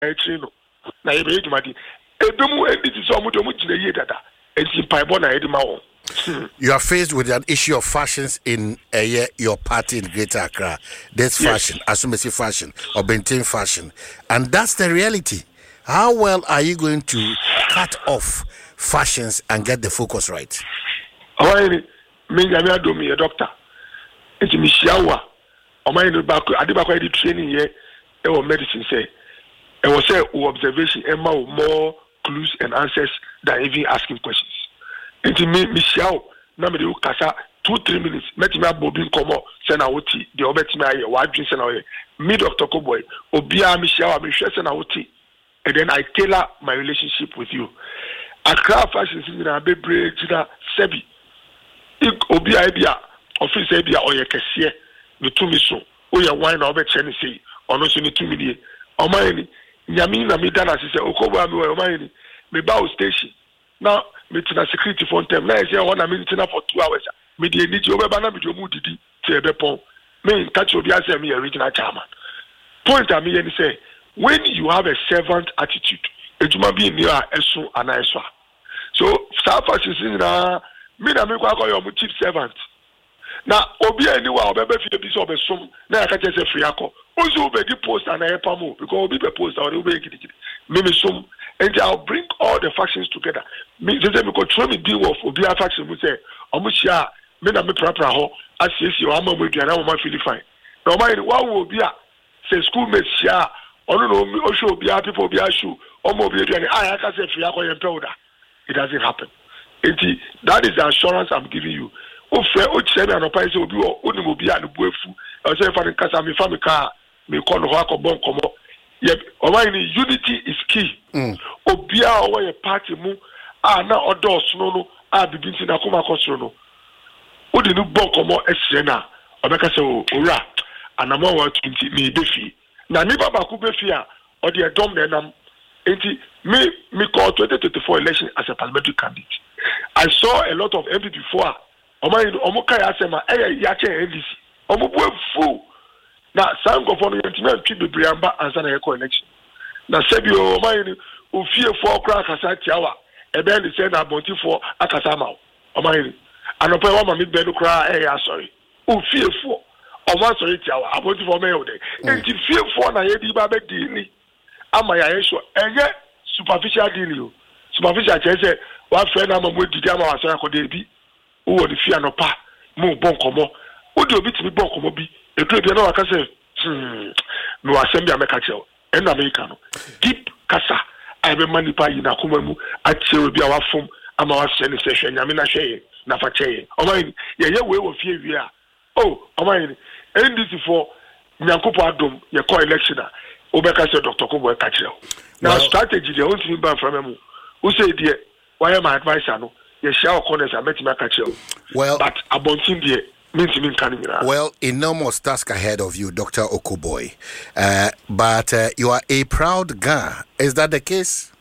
no na ye be edumadi edum editi so omo de omo gina ye dada enti paibo na edima won. You are faced with an issue of fashions in your party in Greater Accra. There's fashion, Asumesi fashion, or Bentin fashion, and that's the reality. How well are you going to cut off fashions and get the focus right? Me nyame do me a doctor. Enti mi shiawa. Omayini back adibakwa di training here e medicine say. E was say observation emma more clues and answers than even asking questions. Enti mi shiaw na me de kasa 2-3 minutes met me abobin komo say na woti de obetime aye wa adwin say na oye me Dr. Koboy obia mi shiaw mi hwe say na woti, and then I tailor my relationship with you. Accra fashion season na bebre jina sebi obia ebia office ebia oye kese no tumi so oye wine na obeche ni sei ono so ni tumi die omayini nyami na me dana se Okoboy mi omayini me ba o station na me tina security phone time na say one na me tina for 2 hours me dey need you obeba na me do mu didi te ebe pon me catch obi ase me regional chairman point am here ni say when you have a servant attitude ejuma bi ni a eso ana eso so staff assistant na me na me kwa your chief servant na obi aniwa obebe fi bi so obesom na ya kache se free akọ ozo obedi post and I pamo because obi be post or obi gidi me som, and I'll bring all the factions together. Me say me control me deal of obi faction we say omuhia me na me prapra ho asiesie o ama mo aduana o ma feel fine na o ma wa obi a say schoolmates share ono no o show obi a people obi a show o ma obi aduane I ka say free akọ yempe oda. It doesn't happen. That is the assurance I'm giving you. O fe o tse me anopa say obi o oni obi a no buafu o say fa nkasa me fa me ka me call ho akobon komo. Yep, unity is key. Obi a o ye party mu a na odos no a bibinti na koma kosro no. O de no bon komo esre na obeka say ora anamo wa 20 me befi. Na ni baba ku befi a o de dom na nam. Enti me call 2024 election as a parliamentary candidate. I saw a lot of MP before. Omo kai asema ya che NDC. Omo bu fu. Na sango for no yentime twi bebriamba ansa na yeko election. Na sebi omayini ofie fo kra kasa tiawa. Ebe ni say na bonti fo akasa ma. Omayini anope wa ma mi be no kra ya sorry. Ofie fo omo sorry tiawa abonti fo me yode. Enti fie fo na yedi ba be dili. Ama ya yeso enye superficial deal. Superficial say wa fe na ma mo didi ama wa so akode bi. Wo ni fia no pa mo bon komo. Wo di obi ti bon komo bi. Edu bi na waka say no assembly ameka cheo en America no deep kasa I be manipa yi na kuma mu a cheo bi a wafom ama wa se ni se hwe nyame na hwe na fa cheye omayin ye we wo fie wi a omayin NDC for nyankopo adom ye call election a obeka say Dr. Koboy ka cheo na strategy dey want me ban from mu who say dey why my advisor no ye share corners ameti ma ka cheo but abontin dey. Well, enormous task ahead of you, Dr. Okoboy. But you are a proud guy. Is that the case?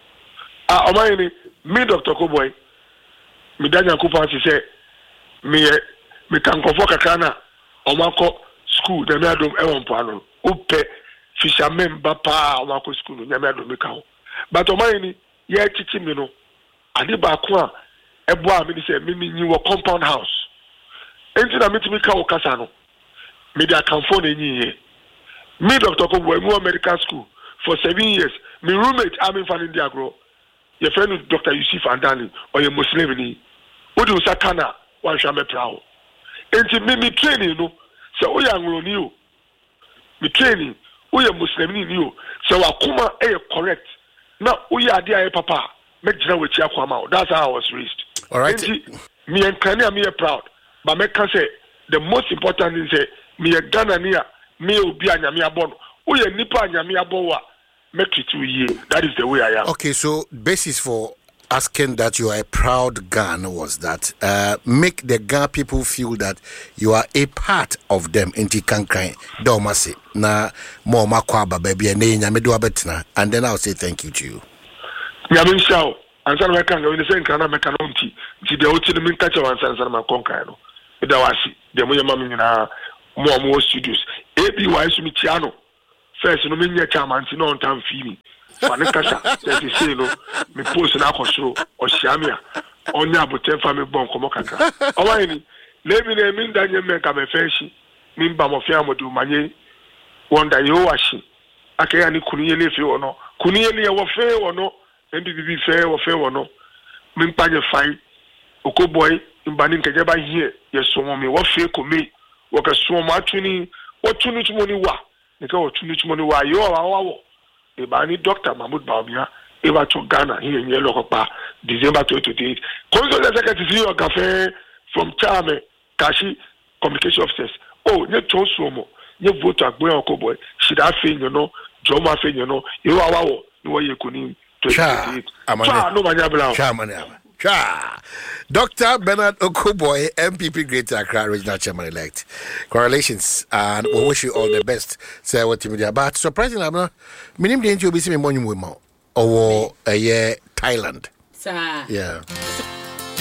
Me, Dr. Okoboy, me Daniel Kupan say me can convoke a cana Omako school, the Madam Ewan Pano, Upe, fishermen, Bapa, Omako school, the Madam Mikao. But Omaini, ye teaching me no. Adibakwa, Eboa, me say, me you a compound house. Enti na mitimi ka okasa no me dey akamfo na nyi me Dr. Koboy mu medical school for 7 years me roommate Amin Fan India grow your friend Dr. Yusuf Andani or your Muslim ni wo di usakana wan hwa me prawo enti me training no se o ya ngroni o me training o ya Muslim ni o se wakoma e correct na o ya ade aye papa me gina wachi akwama. That's how I was raised. All right, me enkane am proud. But me can say the most important is me a Ghana near me obi anyame abono. O ye nipa anyame abowa make it 2 years. That is the way I am. Okay, so basis for asking that you are a proud Ghana was that make the Ghana people feel that you are a part of them. Inti kankai domasi na mo makwaba baby and nyame do abetna, and then I'll say thank you to you. Nyame shao ansa na meka ngo ni se nkana meka no nti de oti no minka che wansa na makonkai no. Dawasi the moyama nyina mo studios ABY sumi tiano first no me nya chairman ti no on time fee me fa ne kasa say say no me post na akosoro o hia me a onya aboten fa me bon komo kaka o wa ni le mi na mi ndanye me ka me feshi mi mba mo fi amodu manye wonder yo washi akaya ni kuniye le fi wono kuniye le wo fe wono endi bibi fe wo fe wono mi mpanye fai okoboy mbani nkeje ba hie yeso mo mi wo fe ko mi wo ka so mo atuni wo tunu tumoni wa nika wo tunu tumoni wa yo wa wo e ba ni Dr. Mahmoud Bawumia e ba to Ghana here in Lokopa December 2028 consul secretary see your cafe from Chame Kashi communication officers oh ne to so mo ne vote agbo okoboy should have fe you know joma fe you know yo wa wo ni wo ye kuni 2028 cha no manya bla cha manya cha Dr. Bernard Okoboy, MPP Greater Accra Regional Chairman elect. Congratulations and we wish you all the best. Say what you but surprisingly, I'm not. Minim didn't you be seeing money with or a year Thailand. Sir. Yeah.